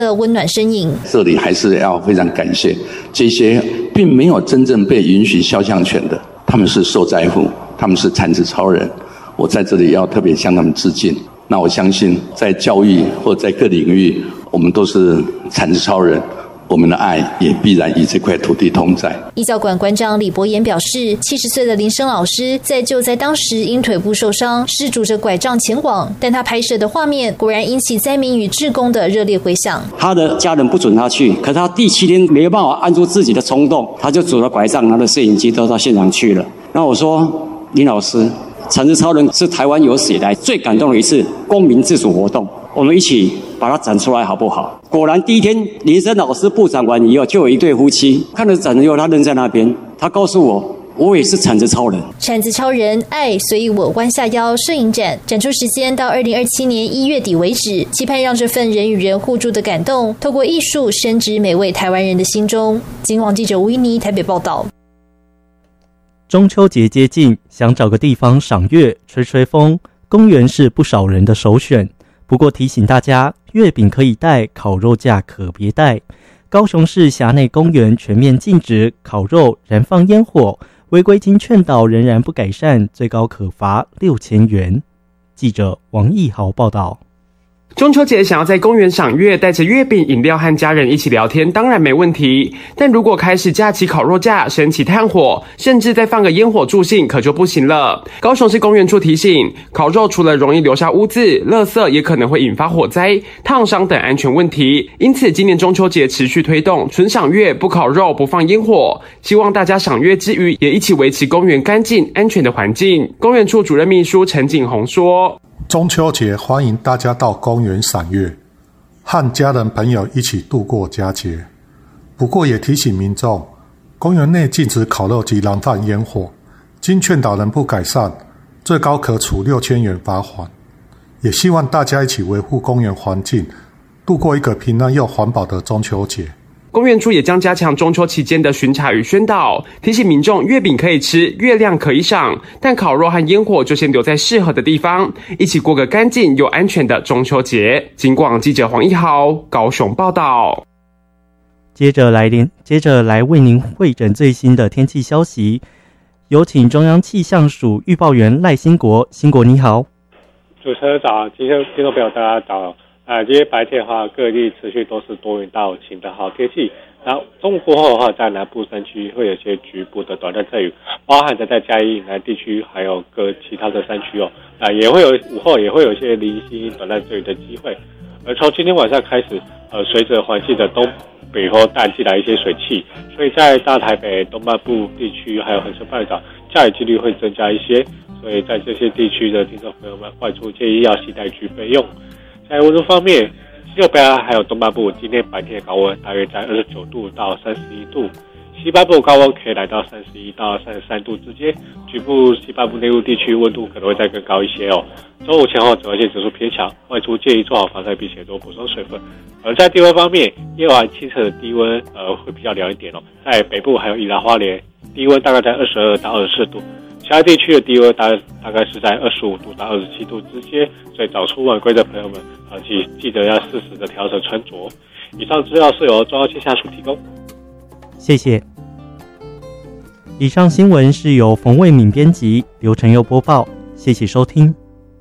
的温暖身影。 这里还是要非常感谢这些并没有真正被允许肖像权的，他们是受灾户，他们是产值超人，我在这里要特别向他们致敬。那我相信在教育或在各领域，我们都是产值超人，我们的爱也必然与这块土地同在。 医教馆馆长李博言表示，70岁的林生老师在救灾当时因腿部受伤，是拄着拐杖前往，但他拍摄的画面果然引起灾民与志工的热烈回响。 他的家人不准他去，可他第7天没有办法按住自己的冲动，他就拄着拐杖拿着摄影机都到现场去了。然后我说，林老师，产值超人是台湾有史以来最感动的一次公民自主活动，我们一起把它展出来好不好？果然第一天林生老师布展完以后，就有一对夫妻看了展以后，他愣在那边，他告诉我，我也是产值超人。 产值超人爱随意我弯下腰摄影展展出时间到2027年1月底为止，期盼让这份人与人互助的感动透过艺术深植每位台湾人的心中。警网记者吴依妮台北报道。 中秋节接近，想找个地方赏月吹吹风，公园是不少人的首选。不过提醒大家，月饼可以带，烤肉架可别带。高雄市辖内公园全面禁止烤肉、燃放烟火，违规经劝导仍然不改善，最高可罚6000元。记者王义豪报道。 中秋节想要在公园赏月，带着月饼、饮料和家人一起聊天，当然没问题。但如果开始架起烤肉架、升起炭火，甚至再放个烟火助兴，可就不行了。高雄市公园处提醒，烤肉除了容易留下污渍、垃圾，也可能会引发火灾、烫伤等安全问题。因此，今年中秋节持续推动纯赏月、不烤肉、不放烟火，希望大家赏月之余，也一起维持公园干净、安全的环境。公园处主任秘书陈景宏说。 中秋节欢迎大家到公园赏月，和家人朋友一起度过佳节。不过也提醒民众，公园内禁止烤肉及燃放烟火，经劝导人不改善，最高可处6000元罚款。也希望大家一起维护公园环境，度过一个平安又环保的中秋节。 公园处也将加强中秋期间的巡查与宣导，提醒民众月饼可以吃，月亮可以赏，但烤肉和烟火就先留在适合的地方，一起过个干净又安全的中秋节。警广记者黄一豪高雄报道。 接着来为您汇诊最新的天气消息，有请中央气象署预报员赖兴国。兴国你好。 主持人早，听众朋友大家早。今天白天的话，各地持续都是多云到晴的好天气。然后中午过后的话，在南部山区会有些局部的短暂阵雨，包含在嘉义南地区，还有各其他的山区哦。也会有午后也会有一些零星短暂阵雨的机会。而从今天晚上开始，随着环境的东北风带进来一些水汽，所以在大台北东半部地区还有恒春半岛下雨几率会增加一些。所以在这些地区的听众朋友们，外出建议要携带具备用。在温度方面，西北部还有东半部今天白天的高温大约在29度到31度，西半部高温可以来到31到33度之间，局部西半部内陆地区温度可能会再更高一些哦。中午前后紫外线指数偏强，外出建议做好防晒并且多补充水分。而在低温方面，夜晚清晨的低温会比较凉一点哦，在北部还有宜兰花莲，低温大概在22到24度。其他地区的低温大概是在25度到27度之间，所以早出晚归的朋友们记得要适时的调整穿着。以上资料是由中央气象署提供。 谢谢。以上新闻是由冯卫敏编辑，刘承佑播报。谢谢收听。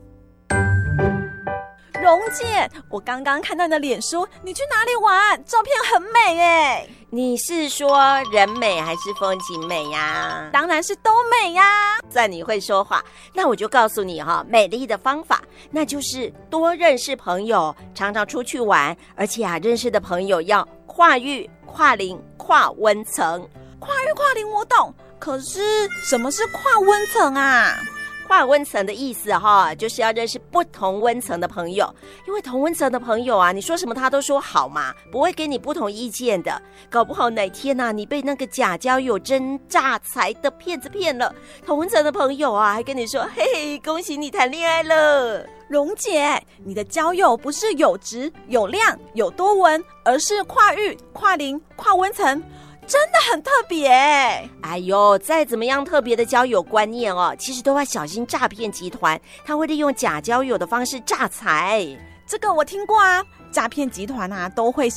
蓉姐，我刚刚看到你的脸书，你去哪里玩？照片很美耶。 你是说人美还是风景美呀？ 当然是都美呀。 算你会说话，那我就告诉你美丽的方法，那就是多认识朋友，常常出去玩，而且认识的朋友要跨域、跨龄、跨温层。 跨域跨龄我懂，可是什么是跨温层啊？ 跨温层的意思就是要认识不同温层的朋友，因为同温层的朋友你说什么他都说好嘛，不会给你不同意见的。搞不好哪天你被那个假交友真诈财的骗子骗了，同温层的朋友还跟你说，嘿嘿，恭喜你谈恋爱了。 蓉姐，你的交友不是有质有量有多温，而是跨域跨龄跨温层，真的很特别。 哎呦，再怎么样特别的交友观念其实都要小心诈骗集团，他会利用假交友的方式诈财。 这个我听过啊，诈骗集团都会